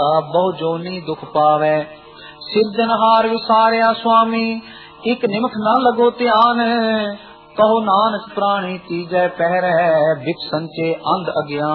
ਬਹੁ ਜੋਨੀ ਦੁਖ ਪਾਵੈ। ਸਿਰਜਨਹਾਰ ਵਿਸਾਰਿਆ ਸੁਆਮੀ, ਇਕ ਨਿਮਖ ਨਾ ਲਗੋ ਧਿਆਨ। ਕਹੋ ਨਾਨਕ ਪ੍ਰਾਣੀ ਤੀਜੈ ਪਹਿਰੈ, ਬਿਕ ਸੰਚੇ ਅੰਧ ਅਗਿਆਨ।